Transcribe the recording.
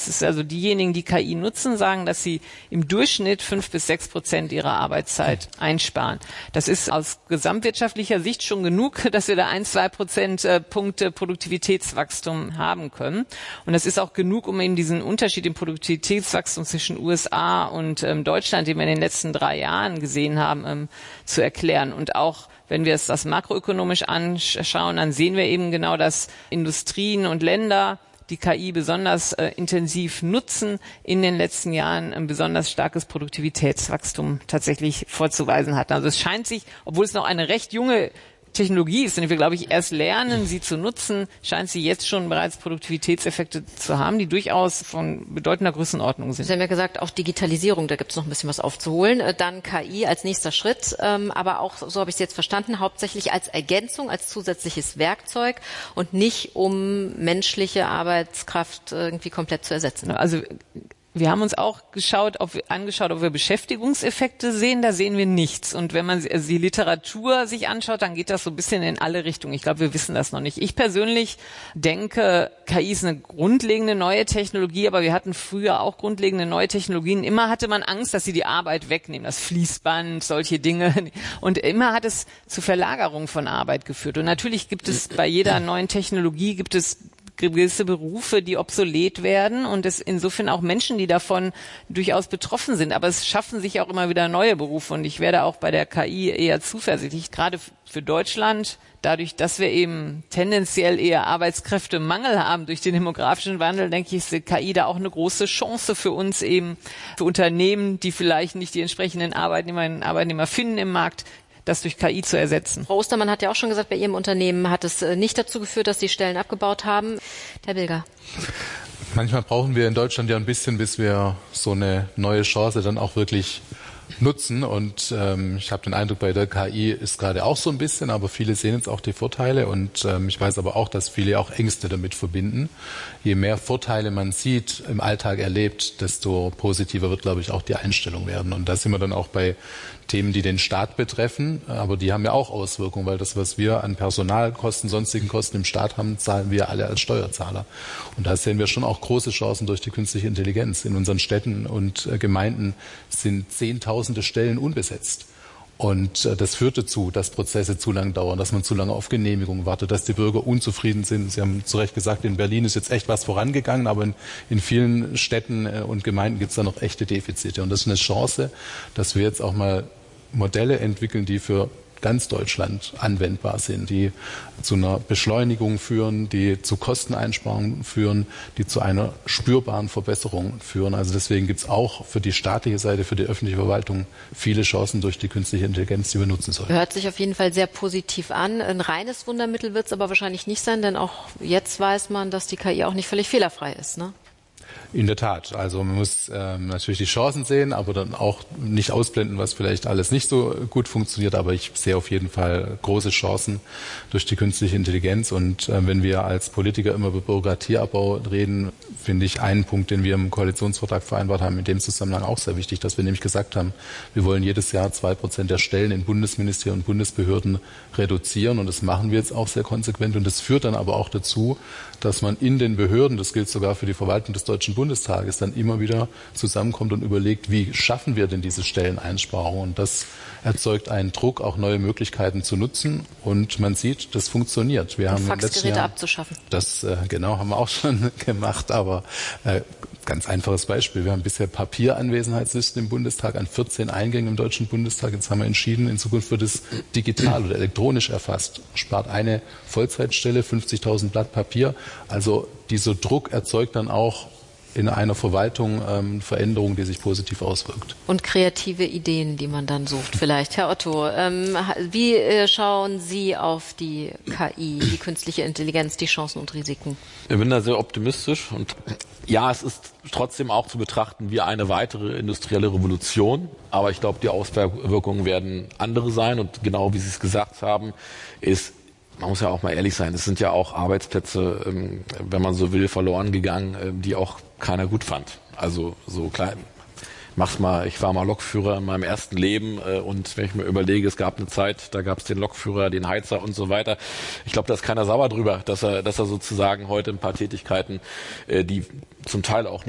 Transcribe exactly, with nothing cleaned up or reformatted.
Das ist also diejenigen, die K I nutzen, sagen, dass sie im Durchschnitt fünf bis sechs Prozent ihrer Arbeitszeit einsparen. Das ist aus gesamtwirtschaftlicher Sicht schon genug, dass wir da ein, zwei Prozentpunkte Produktivitätswachstum haben können. Und das ist auch genug, um eben diesen Unterschied im Produktivitätswachstum zwischen U S A und ähm, Deutschland, den wir in den letzten drei Jahren gesehen haben, ähm, zu erklären. Und auch wenn wir es das makroökonomisch anschauen, dann sehen wir eben genau, dass Industrien und Länder die K I besonders äh, intensiv nutzen, in den letzten Jahren ein besonders starkes Produktivitätswachstum tatsächlich vorzuweisen hatten. Also es scheint sich, obwohl es noch eine recht junge Technologie ist und wir, glaube ich, erst lernen, sie zu nutzen, scheint sie jetzt schon bereits Produktivitätseffekte zu haben, die durchaus von bedeutender Größenordnung sind. Sie haben ja gesagt, auch Digitalisierung, da gibt es noch ein bisschen was aufzuholen. Dann K I als nächster Schritt, aber auch, so habe ich es jetzt verstanden, hauptsächlich als Ergänzung, als zusätzliches Werkzeug und nicht, um menschliche Arbeitskraft irgendwie komplett zu ersetzen. Also wir haben uns auch geschaut, ob wir, angeschaut, ob wir Beschäftigungseffekte sehen. Da sehen wir nichts. Und wenn man also die Literatur sich anschaut, dann geht das so ein bisschen in alle Richtungen. Ich glaube, wir wissen das noch nicht. Ich persönlich denke, K I ist eine grundlegende neue Technologie, aber wir hatten früher auch grundlegende neue Technologien. Immer hatte man Angst, dass sie die Arbeit wegnehmen, das Fließband, solche Dinge. Und immer hat es zu Verlagerung von Arbeit geführt. Und natürlich gibt es bei jeder neuen Technologie, gibt es gewisse Berufe, die obsolet werden und es insofern auch Menschen, die davon durchaus betroffen sind. Aber es schaffen sich auch immer wieder neue Berufe und ich werde auch bei der K I eher zuversichtlich, gerade für Deutschland, dadurch, dass wir eben tendenziell eher Arbeitskräftemangel haben durch den demografischen Wandel, denke ich, ist K I da auch eine große Chance für uns eben, für Unternehmen, die vielleicht nicht die entsprechenden Arbeitnehmerinnen und Arbeitnehmer finden im Markt, das durch K I zu ersetzen. Frau Ostermann hat ja auch schon gesagt, bei Ihrem Unternehmen hat es nicht dazu geführt, dass die Stellen abgebaut haben. Herr Bilger. Manchmal brauchen wir in Deutschland ja ein bisschen, bis wir so eine neue Chance dann auch wirklich nutzen. Und ähm, ich habe den Eindruck, bei der K I ist gerade auch so ein bisschen, aber viele sehen jetzt auch die Vorteile. Und ähm, ich weiß aber auch, dass viele auch Ängste damit verbinden. Je mehr Vorteile man sieht, im Alltag erlebt, desto positiver wird, glaube ich, auch die Einstellung werden. Und da sind wir dann auch bei Themen, die den Staat betreffen, aber die haben ja auch Auswirkungen, weil das, was wir an Personalkosten, sonstigen Kosten im Staat haben, zahlen wir alle als Steuerzahler. Und da sehen wir schon auch große Chancen durch die künstliche Intelligenz. In unseren Städten und Gemeinden sind Zehntausende Stellen unbesetzt. Und äh, das führt dazu, dass Prozesse zu lang dauern, dass man zu lange auf Genehmigung wartet, dass die Bürger unzufrieden sind. Sie haben zu Recht gesagt, in Berlin ist jetzt echt was vorangegangen, aber in, in vielen Städten äh, und Gemeinden gibt es da noch echte Defizite. Und das ist eine Chance, dass wir jetzt auch mal Modelle entwickeln, die für ganz Deutschland anwendbar sind, die zu einer Beschleunigung führen, die zu Kosteneinsparungen führen, die zu einer spürbaren Verbesserung führen. Also deswegen gibt es auch für die staatliche Seite, für die öffentliche Verwaltung viele Chancen durch die künstliche Intelligenz, die wir nutzen sollen. Hört sich auf jeden Fall sehr positiv an. Ein reines Wundermittel wird es aber wahrscheinlich nicht sein, denn auch jetzt weiß man, dass die K I auch nicht völlig fehlerfrei ist, ne? In der Tat. Also man muss ähm, natürlich die Chancen sehen, aber dann auch nicht ausblenden, was vielleicht alles nicht so gut funktioniert. Aber ich sehe auf jeden Fall große Chancen durch die künstliche Intelligenz. Und äh, wenn wir als Politiker immer über Bürokratieabbau reden, finde ich einen Punkt, den wir im Koalitionsvertrag vereinbart haben, in dem Zusammenhang auch sehr wichtig, dass wir nämlich gesagt haben, wir wollen jedes Jahr zwei Prozent der Stellen in Bundesministerien und Bundesbehörden reduzieren. Und das machen wir jetzt auch sehr konsequent. Und das führt dann aber auch dazu, dass man in den Behörden, das gilt sogar für die Verwaltung des Deutschen Bundestages, dann immer wieder zusammenkommt und überlegt, wie schaffen wir denn diese Stelleneinsparung? Und das erzeugt einen Druck, auch neue Möglichkeiten zu nutzen. Und man sieht, das funktioniert. Wir haben Faxgeräte abzuschaffen. Das äh, genau haben wir auch schon gemacht, aber äh, ganz einfaches Beispiel. Wir haben bisher Papieranwesenheitslisten im Bundestag an vierzehn Eingängen im Deutschen Bundestag. Jetzt haben wir entschieden, in Zukunft wird es digital oder elektronisch erfasst. Spart eine Vollzeitstelle, fünfzigtausend Blatt Papier. Also dieser Druck erzeugt dann auch in einer Verwaltung ähm, Veränderung, die sich positiv auswirkt. Und kreative Ideen, die man dann sucht vielleicht. Herr Otto, ähm, wie äh, schauen Sie auf die K I, die künstliche Intelligenz, die Chancen und Risiken? Ich bin da sehr optimistisch und ja, es ist trotzdem auch zu betrachten wie eine weitere industrielle Revolution, aber ich glaube, die Auswirkungen werden andere sein und genau wie Sie es gesagt haben, ist, man muss ja auch mal ehrlich sein, es sind ja auch Arbeitsplätze, wenn man so will, verloren gegangen, die auch keiner gut fand. Also so klein. Mach's mal, ich war mal Lokführer in meinem ersten Leben und wenn ich mir überlege, es gab eine Zeit, da gab es den Lokführer, den Heizer und so weiter. Ich glaube, da ist keiner sauer drüber, dass er, dass er sozusagen heute ein paar Tätigkeiten, die zum Teil auch nicht